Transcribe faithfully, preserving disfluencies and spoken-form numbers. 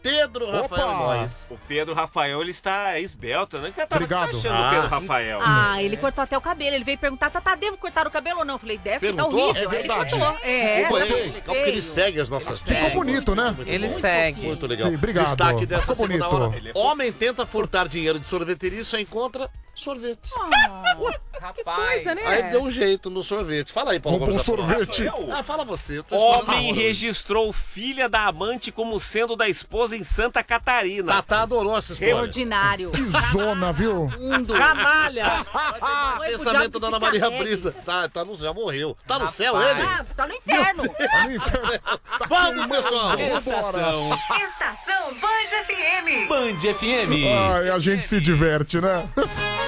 Pedro Rafael Opa! Góes. O Pedro Rafael, ele está esbelto, né? O que você tava Obrigado. achando Ah. do Pedro Rafael? Ah, ele cortou até o cabelo. Ele veio perguntar, Tatá, devo cortar o cabelo ou não? Eu falei, deve, tá Perguntou? horrível. É Aí ele verdade. cortou. É, Ficou tá bem, muito legal, porque ele feio. segue as nossas Ficou regras. bonito, né? Ele Muito segue. fofinho. Muito legal. Sim, obrigado. Destaque dessa Ficou segunda bonito. hora. Homem tenta furtar dinheiro de sorveteria e só encontra sorvete. Que coisa, né? Aí deu um jeito no sorvete. Fala aí, Paulo. Comprou um Gomes da Paula. sorvete. Eu? Ah, fala você. Eu tô escutando Homem a hora. registrou filha da amante como sendo da esposa em Santa Catarina. Tatá adorou essa história. Ordinário. Que zona, viu? Mundo. Canalha! Foi pro Pensamento diabo da que Ana te Maria carregue. Brisa. Tá, tá no céu, morreu. Tá no Rapaz. céu ele? Ah, tá no inferno. Tá no inferno. Vamos, pessoal. Vambora. Estação Band F M. Band F M. Ai, a gente se diverte, né?